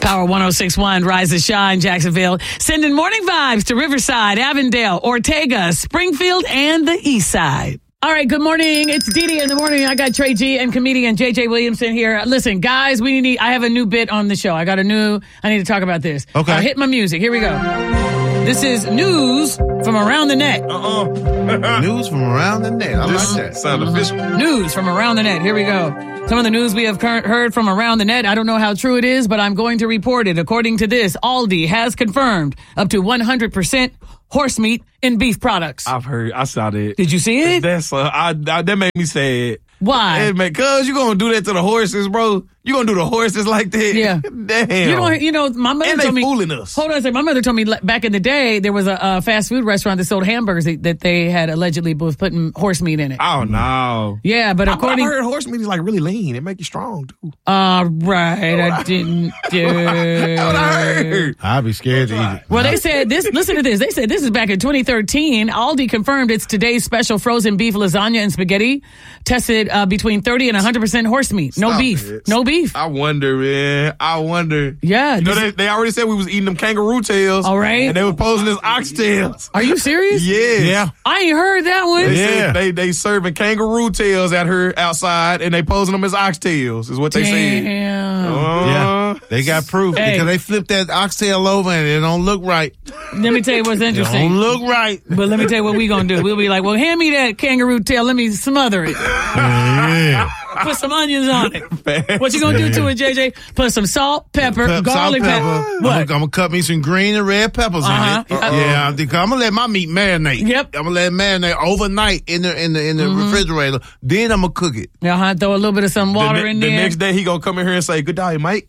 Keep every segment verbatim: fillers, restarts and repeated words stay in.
Power one oh six point one, Rise and Shine, Jacksonville. Sending morning vibes to Riverside, Avondale, Ortega, Springfield, and the East Side. All right, good morning. It's Dee Dee in the morning. I got Trey G and comedian J J Williamson here. Listen, guys, we need. I have a new bit on the show. I got a new. I need to talk about this. Okay. Uh, hit my music. Here we go. This is news from around the net. Uh-uh. News from around the net. I This like that. sound official. News from around the net. Here we go. Some of the news we have cur- heard from around the net. I don't know how true it is, but I'm going to report it. According to this, Aldi has confirmed up to one hundred percent horse meat in beef products. I've heard. I saw that. Did you see it? That's uh, I, I, that made me sad. Why? Hey, man, cuz you gonna do that to the horses, bro? You gonna do the horses like that? Yeah. Damn. You don't, you know, my mother And told they me. fooling us. Hold on a second. My mother told me like, back in the day there was a, a fast food restaurant that sold hamburgers that, that they had allegedly was putting horse meat in it. Oh no. Yeah, but I, according, I heard horse meat is like really lean. It make you strong too. uh, right, I didn't do. That's what I heard. I'd be scared to eat it. Well, they said this. Listen to this. They said this is back in twenty thirteen. Aldi confirmed its today's special frozen beef lasagna and spaghetti tested uh, between thirty and one hundred percent horse meat. No Stop beef. it. No beef. I wonder, man. I wonder. Yeah. You know, this- they, they already said we was eating them kangaroo tails. All right. And they were posing as oxtails. Are you serious? Yes. Yeah. I ain't heard that one. They Yeah. said they they serving kangaroo tails at her outside, and they posing them as oxtails. Is what they said. Damn. Uh, Yeah. They got proof Hey. because they flipped that oxtail over and it don't look right. Let me tell you what's It interesting. don't look right. But let me tell you what we gonna do. We'll be like, well, hand me that kangaroo tail. Let me smother it. Yeah. Put some onions on it. What you gonna do to it, J J? Put some salt, pepper, Pep- garlic, salt, pepper. pepper. I'm What? gonna cut me some green and red peppers Uh-huh. in it. Yeah, I'm, I'm gonna let my meat marinate. Yep. I'm gonna let it marinate overnight in the in the in the Mm-hmm. refrigerator. Then I'm gonna cook it. Uh-huh. Throw a little bit of some The, water ne- in the there. next day he gonna come in here and say, "Good day, mate."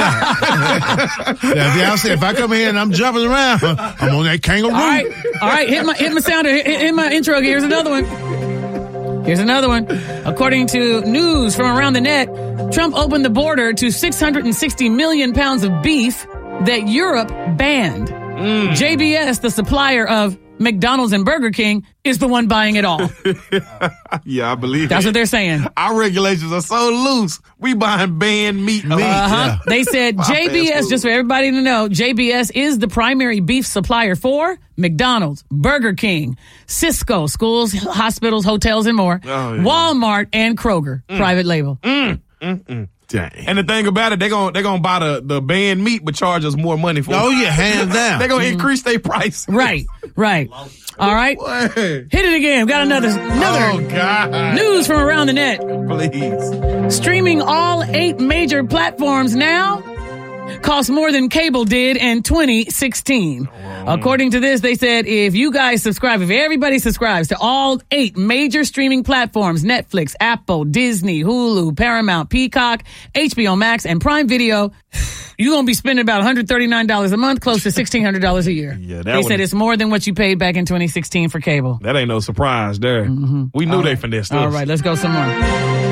Yeah, yeah. I said if I come here and I'm jumping around, I'm on that kangaroo. All right, all right. Hit my hit my sounder. Hit, hit my intro. Here's another one. Here's another one. According to news from around the net, Trump opened the border to six hundred sixty million pounds of beef that Europe banned. J B S, the supplier of McDonald's and Burger King, is the one buying it all. Yeah, I believe That's it. what they're saying. Our regulations are so loose. We buying banned meat. Meat. Uh-huh. Yeah. They said Wow, J B S, fast food. just for everybody to know, J B S is the primary beef supplier for McDonald's, Burger King, Cisco, schools, hospitals, hotels, and more, Oh, yeah. Walmart, and Kroger, private label. Dang. And the thing about it, they're gonna they gonna buy the, the banned meat, but charge us more money for Oh it. yeah, hands down. They're gonna increase their price. Right, right. All right. What? Hit it again. Got another, another Oh God. news from around the net. Please. Streaming all eight major platforms now costs more than cable did in twenty sixteen. According to this, they said if you guys subscribe, if everybody subscribes to all eight major streaming platforms, Netflix, Apple, Disney, Hulu, Paramount, Peacock, H B O Max, and Prime Video, you're going to be spending about one hundred thirty-nine dollars a month, close to sixteen hundred dollars a year. Yeah, that they one- said it's more than what you paid back in twenty sixteen for cable. That ain't no surprise there. We knew they finessed us. All right, let's go some more.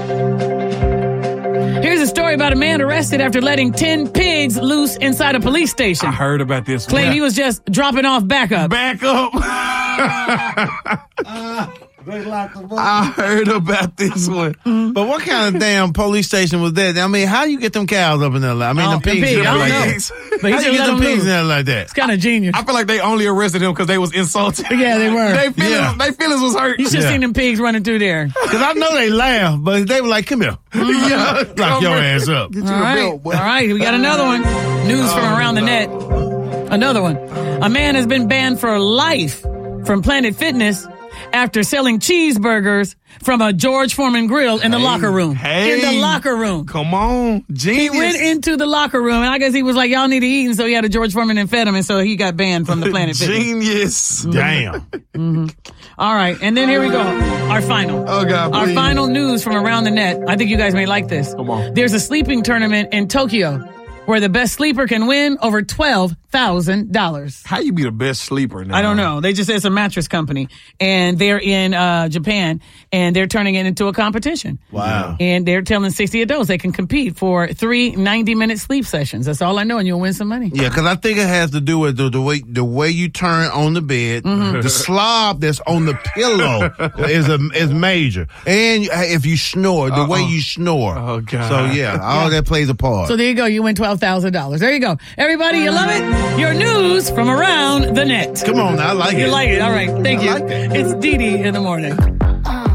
Here's a story about a man arrested after letting ten pigs loose inside a police station. I heard about this one. Claimed he was just dropping off backup. Back up. I heard about this one. But what kind of damn police station was that? I mean, how you get them cows up in there? Like, I mean, Oh, them the pigs. pig, up I don't like know. that? But he How just you get let them them pigs loose. in there like that? It's kind of genius. I feel like they only arrested him because they was insulted. Yeah, they were. They feelings, Yeah. they feelings was hurt. You should have Yeah. seen them pigs running through there. Because I know they laugh, but they were like, come here. Yeah, Lock your ass up. Get you All a right. belt, boy. All right, we got another one. News from around the net. Another one. A man has been banned for life from Planet Fitness after selling cheeseburgers from a George Foreman grill in the locker room. hey. In the locker room. Come on, He genius. went into the locker room, and I guess he was like, y'all need to eat, and so he had a George Foreman and fed him, and so he got banned from the Planet Fitness. Genius. Damn. All right, and then here we go. Our final. Oh, God, Our please. final news from around the net. I think you guys may like this. Come on. There's a sleeping tournament in Tokyo where the best sleeper can win over twelve thousand dollars. How you be the best sleeper now? I don't know. They just said it's a mattress company, and they're in uh, Japan, and they're turning it into a competition. Wow. And they're telling sixty adults they can compete for three ninety-minute sleep sessions. That's all I know, and you'll win some money. Yeah, because I think it has to do with the, the way the way you turn on the bed. Mm-hmm. The slob that's on the pillow is a, is major. And if you snore, the uh-uh. way you snore. Oh, God. So, yeah, all yeah. that plays a part. So there you go. You win twelve thousand dollars. There you go. Everybody, you love it? Your news from around the net. Come on, I like you it. You like it. All right. Thank I you. Like it's Dee Dee in the morning.